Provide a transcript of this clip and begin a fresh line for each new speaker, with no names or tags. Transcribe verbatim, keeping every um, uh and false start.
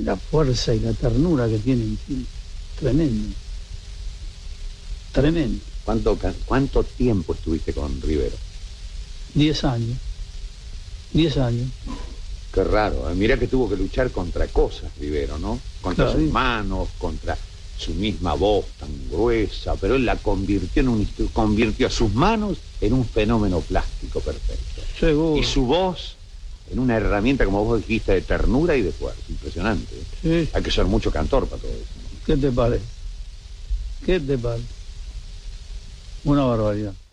la fuerza y la ternura que tiene en sí, tremendo. Tremendo.
¿Cuánto, ¿Cuánto tiempo estuviste con Rivero?
Diez años. Diez años.
Qué raro, ¿eh? Mirá que tuvo que luchar contra cosas, Rivero, ¿no? Contra claro, sus manos, contra su misma voz tan gruesa, pero él la convirtió en un convirtió a sus manos en un fenómeno plástico perfecto.
Seguro.
Y su voz en una herramienta, como vos dijiste, de ternura y de fuerza. Impresionante. ¿Eh? Sí. Hay que ser mucho cantor para todo eso.
¿Qué te parece? ¿Qué te parece? Una barbaridad.